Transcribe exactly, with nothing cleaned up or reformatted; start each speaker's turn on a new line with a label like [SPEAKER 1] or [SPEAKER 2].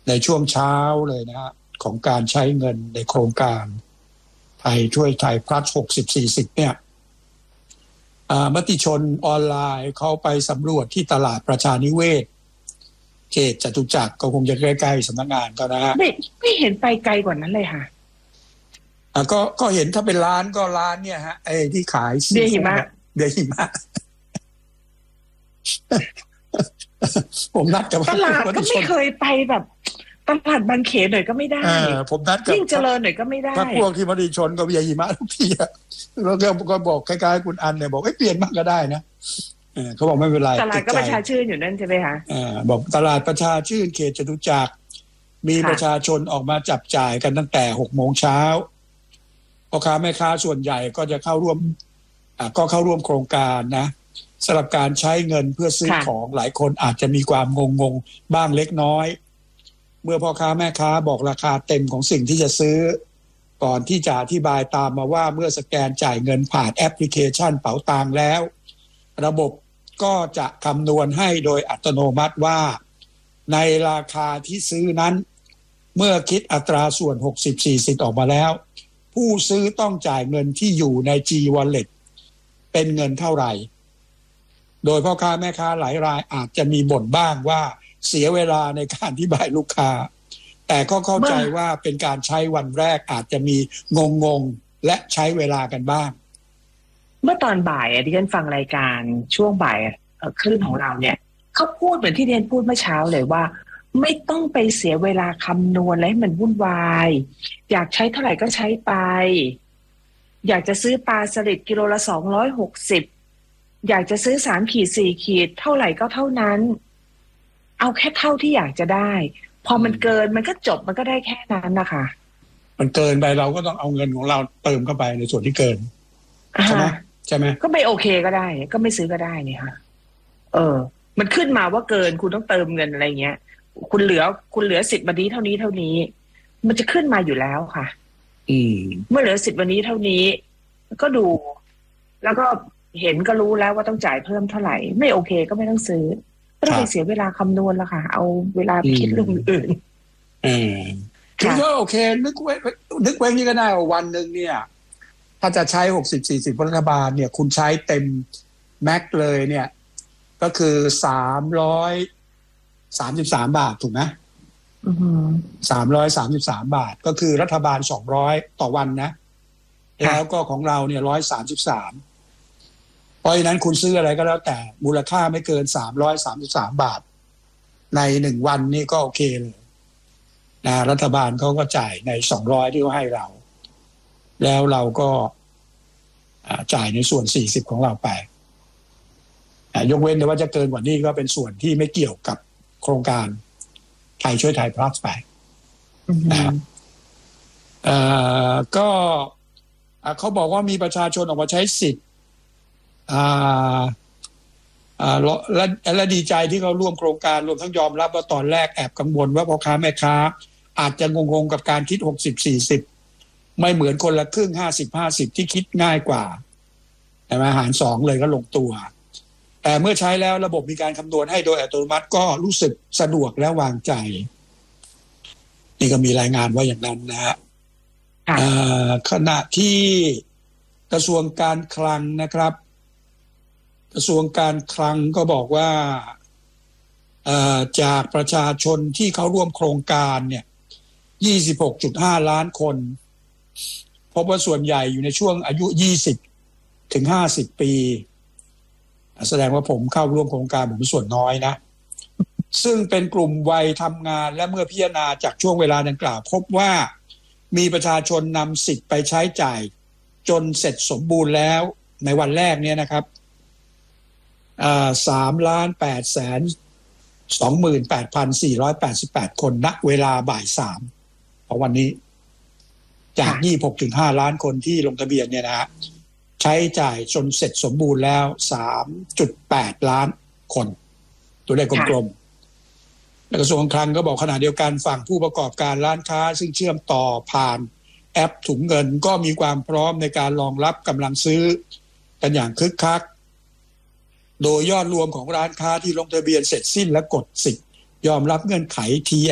[SPEAKER 1] ในช่วงเช้าเลยนะฮะของการใช้เงินในโครงการไทยช่วยไทย plus หกสิบ สี่สิบเนี่ยมติชนออนไลน์เขาไปสำรวจที่ตลาดประชานิเวศเขตจตุจักรก็คงจะใกล้ๆสำนักงานก็นะฮะ
[SPEAKER 2] ไม่ไม่เห็นไปไกลกว่านั้นเลยค่ะ
[SPEAKER 1] อ่าก็ก็เห็นถ้าเป็นร้านก็ร้านเนี่ยฮะไอ้ที่ขาย
[SPEAKER 2] เบียร์หิมะ
[SPEAKER 1] เบียร์หิมะผมนัดกับ
[SPEAKER 2] ตลาดก็ไม่เคยไปแบบตลาดบางเขนหน่อยก็ไม่ได้
[SPEAKER 1] ผมนัดกับ
[SPEAKER 2] ยิ่งเจริญหน่อยก็ไม่ได้
[SPEAKER 1] ถ้าพวกที่มติชนก็เบียร์หิมะทุกทีแล้วก็บอกคล้ายๆคุณอันเนี่ยบอกให้เปลี่ยนมากก็ได้นะเขาบอกไม่เป็นไร
[SPEAKER 2] ตลาดก็ประชาชื่นอยู่นั่นใช่ไหมคะ
[SPEAKER 1] บอกตลาดประชาชื่นเขตจตุจักรมีประชาชนออกมาจับจ่ายกันตั้งแต่หกโมงเช้าพ่อค้าแม่ค้าส่วนใหญ่ก็จะเข้าร่วมก็เข้าร่วมโครงการนะสำหรับการใช้เงินเพื่อซื้อของหลายคนอาจจะมีความงงๆบ้างเล็กน้อยเมื่อพ่อค้าแม่ค้าบอกราคาเต็มของสิ่งที่จะซื้อก่อนที่จะอธิบายตามมาว่าเมื่อสแกนจ่ายเงินผ่านแอปพลิเคชันเป๋าตังแล้วระบบก็จะคำนวณให้โดยอัตโนมัติว่าในราคาที่ซื้อนั้นเมื่อคิดอัตราส่วน หกสิบ สี่สิบ ออกมาแล้วผู้ซื้อต้องจ่ายเงินที่อยู่ใน G Wallet เป็นเงินเท่าไหร่โดยพ่อค้าแม่ค้าหลายรายอาจจะมีบ่นบ้างว่าเสียเวลาในการอธิบายลูกค้าแต่ก็เข้าใจว่าเป็นการใช้วันแรกอาจจะมีงงๆและใช้เวลากันบ้าง
[SPEAKER 2] เมื่อตอนบ่ายที่ฉันฟังรายการช่วงบ่ายคลื่นของเราเนี่ยเขาพูดเหมือนที่เรียนพูดเมื่อเช้าเลยว่าไม่ต้องไปเสียเวลาคำนวณอะไรให้มันวุ่นวายอยากใช้เท่าไหร่ก็ใช้ไปอยากจะซื้อปลาสลิดกิโลละสองร้อยหกสิบอยากจะซื้อสามขีดสี่ขีดเท่าไหร่ก็เท่านั้นเอาแค่เท่าที่อยากจะได้พอมันเกินมันก็จบมันก็ได้แค่นั้นนะคะ
[SPEAKER 1] มันเกินไปเราก็ต้องเอาเงินของเราเติมเข้าไปในส่วนที่เกินใช่ไหมใช่ไหม
[SPEAKER 2] ก็ไม่โอเคก็ได้ก็ไม่ซื้อก็ได้เนี่ยค่ะเออมันขึ้นมาว่าเกินคุณต้องเติมเงินอะไรเงี้ยคุณเหลือคุณเหลือสิทธิ์วันนี้เท่านี้เท่านี้มันจะขึ้นมาอยู่แล้วค่ะ
[SPEAKER 1] อืม
[SPEAKER 2] เมื่อเหลือสิทธิ์วันนี้เท่านี้ก็ดูแล้วก็เห็นก็รู้แล้วว่าต้องจ่ายเพิ่มเท่าไหร่ไม่โอเคก็ไม่ต้องซื้อไม่ต้องไปเสียเวลาคำนวณแล้วค่ะเอาเวลาไปคิดเรื่องอื่น
[SPEAKER 1] อืมคือก็โอเคนึกไว้นึกไว้นี่ก็ได้ว่าวันหนึ่งเนี่ยถ้าจะใช้หกสิบ สี่สิบรัฐบาลเนี่ยคุณใช้เต็มแม็กเลยเนี่ยก็คือสามร้อยสามสิบสามบาทถูกไหม
[SPEAKER 2] อือฮึ
[SPEAKER 1] สามร้อยสามสิบสามบาทก็คือรัฐบาลสองร้อยต่อวันนะแล้วก็ของเราเนี่ยหนึ่งร้อยสามสิบสามเพราะฉะนั้นคุณซื้ออะไรก็แล้วแต่มูลค่าไม่เกินสามร้อยสามสิบสามบาทในหนึ่งวันนี่ก็โอเคเลยนะรัฐบาลเขาก็จ่ายในสองร้อยที่เขาให้เราแล้วเราก็จ่ายในส่วนสี่สิบของเราไปยกเว้นแต่ว่าจะเกินกว่านี้ก็เป็นส่วนที่ไม่เกี่ยวกับโครงการไทยช่วยไทย plus ไปนะครับก็เขาบอกว่ามีประชาชนออกมาใช้สิทธิ์และและดีใจที่เขาร่วมโครงการรวมทั้งยอมรับว่าตอนแรกแอบกังวลว่าพ่อค้าแม่ค้าอาจจะงงๆกับการคิดหกสิบ สี่สิบไม่เหมือนคนละครึ่งห้าสิบ ห้าสิบที่คิดง่ายกว่าแต่มาหารสองเลยก็ลงตัวแต่เมื่อใช้แล้วระบบมีการคำนวณให้โดยอัตโนมัติก็รู้สึกสะดวกและวางใจนี่ก็มีรายงานว่าอย่างนั้นนะฮะขณะที่กระทรวงการคลังนะครับกระทรวงการคลังก็บอกว่าจากประชาชนที่เขาร่วมโครงการเนี่ย ยี่สิบหกจุดห้า ล้านคนพบว่าส่วนใหญ่อยู่ในช่วงอายุยี่สิบถึงห้าสิบปีแสดงว่าผมเข้าร่วมโครงการผมเป็นส่วนน้อยนะซึ่งเป็นกลุ่มวัยทำงานและเมื่อพิจารณาจากช่วงเวลาดังกล่าวพบว่ามีประชาชนนำสิทธิ์ไปใช้จ่ายจนเสร็จสมบูรณ์แล้วในวันแรกเนี่ยนะครับสามล้านแปดแสนสองหมื่นแปดพันสี่ร้อยแปดสิบแปดคนณเวลาบ่ายสามของวันนี้จาก ยี่สิบหกจุดห้า ล้านคนที่ลงทะเบียนเนี่ยนะฮะใช้จ่ายจนเสร็จสมบูรณ์แล้ว สามจุดแปด ล้านคนตัวเลขกลมๆและกระทรวงคลังก็บอกขณะเดียวกันฝั่งผู้ประกอบการร้านค้าซึ่งเชื่อมต่อผ่านแอปถุงเงินก็มีความพร้อมในการรองรับกำลังซื้อกันอย่างคึกคักโดยยอดรวมของร้านค้าที่ลงทะเบียนเสร็จสิ้นและกดสิทธิ์ยอมรับเงื่อนไข ที